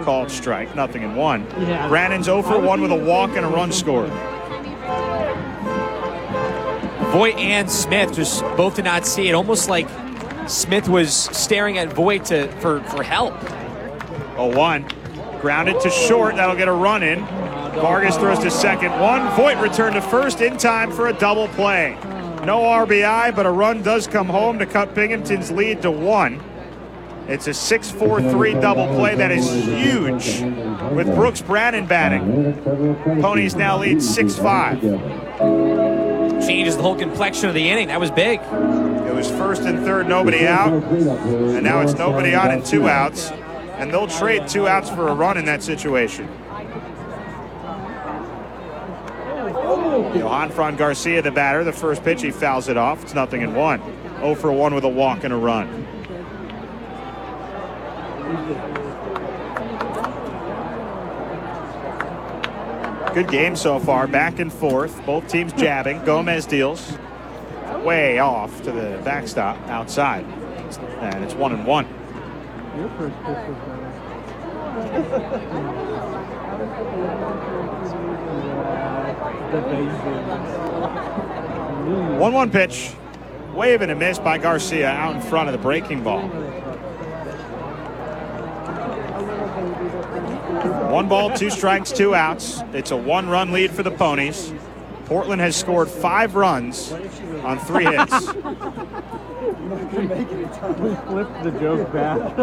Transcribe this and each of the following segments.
called strike, 0-1. Brannon's 0 for 1 with a walk and a run scored. Voit and Smith just both did not see it. Almost like Smith was staring at Voit for help. 0-1. Grounded to short. That'll get a run in. Vargas throws to second. Voit returned to first in time for a double play. No RBI, but a run does come home to cut Binghamton's lead to 1. It's a 6-4-3 double play that is huge with Brooks Brannon batting. Ponies now lead 6-5. Changes the whole complexion of the inning. That was big. It was first and third, nobody out. And now it's nobody out and 2 outs. And they'll trade 2 outs for a run in that situation. Johanfran Garcia, the batter. The first pitch, he fouls it off. It's 0-1. 0 for 1 with a walk and a run. Good game so far, back and forth. Both teams jabbing. Gomez deals way off to the backstop outside. And it's 1-1. Your first pitch was better. 1-1 pitch. Wave and a miss by Garcia out in front of the breaking ball. 1 ball, 2 strikes, 2 outs. It's a 1-run lead for the Ponies. Portland has scored 5 runs on 3 hits. We flipped the joke back.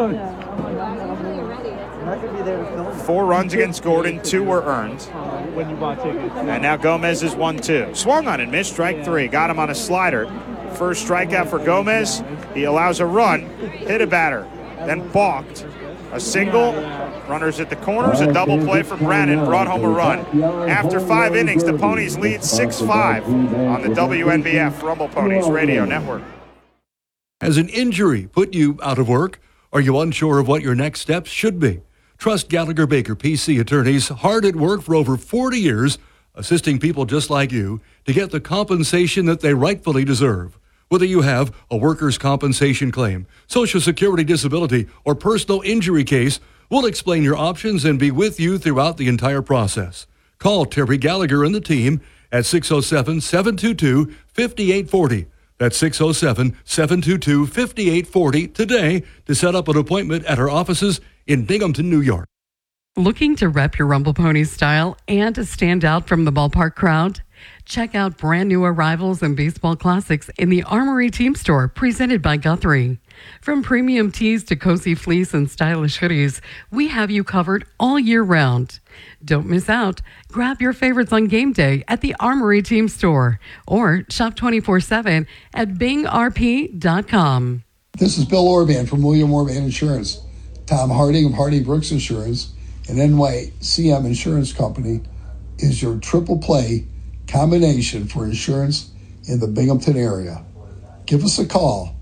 4 runs against Gordon, 2 were earned. When you bought tickets. And now Gomez is 1-2. Swung on and missed, strike 3. Got him on a slider. First strikeout for Gomez. He allows a run, hit a batter, then balked. A single, runners at the corners, a double play for Brannon, brought home a run. After 5 innings, the Ponies lead 6-5 on the WNBF Rumble Ponies Radio Network. Has an injury put you out of work? Are you unsure of what your next steps should be? Trust Gallagher Baker PC attorneys, hard at work for over 40 years, assisting people just like you to get the compensation that they rightfully deserve. Whether you have a workers' compensation claim, Social Security disability, or personal injury case, we'll explain your options and be with you throughout the entire process. Call Terry Gallagher and the team at 607-722-5840. That's 607-722-5840 today to set up an appointment at our offices in Binghamton, New York. Looking to rep your Rumble Ponies style and to stand out from the ballpark crowd? Check out brand new arrivals and baseball classics in the Armory Team Store, presented by Guthrie. From premium tees to cozy fleece and stylish hoodies, we have you covered all year round. Don't miss out. Grab your favorites on game day at the Armory Team Store or shop 24/7 at bingrp.com. This is Bill Orban from William Orban Insurance. Tom Harding of Hardy Brooks Insurance and NYCM Insurance Company is your triple play combination for insurance in the Binghamton area. Give us a call,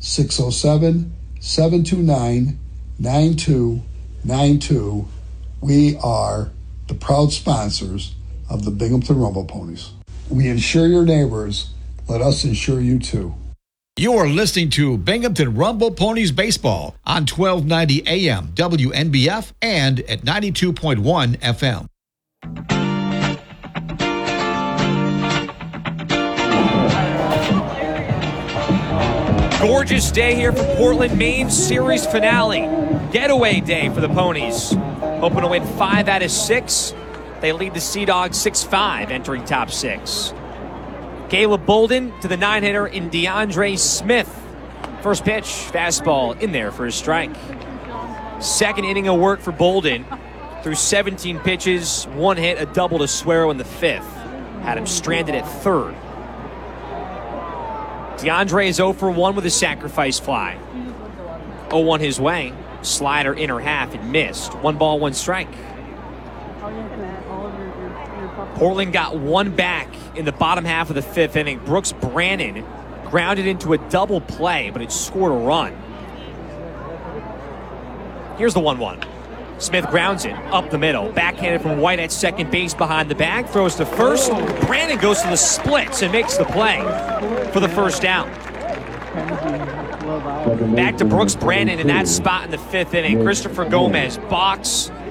607-729-9292. We are the proud sponsors of the Binghamton Rumble Ponies. We insure your neighbors. Let us insure you too. You are listening to Binghamton Rumble Ponies Baseball on 1290 AM WNBF and at 92.1 FM. Gorgeous day here for Portland, Maine series finale. Getaway day for the Ponies. Hoping to win 5 out of 6. They lead the Sea Dogs 6-5 entering top 6. Caleb Bolden to the 9-hitter in DeAndre Smith. First pitch, fastball in there for a strike. Second inning of work for Bolden. Through 17 pitches, 1 hit, a double to Suero in the 5th. Had him stranded at 3rd. DeAndre is 0 for 1 with a sacrifice fly. 0-1 his way. Slider inner half and missed. 1 ball, 1 strike. Portland got 1 back in the bottom half of the 5th inning. Brooks Brannon grounded into a double play, but it scored a run. Here's the 1-1. Smith grounds it up the middle. Backhanded from White at second base behind the bag. Throws to first. Brannon goes to the splits and makes the play for the first down. Back to Brooks Brannon in that spot in the 5th inning. Christopher Gomez box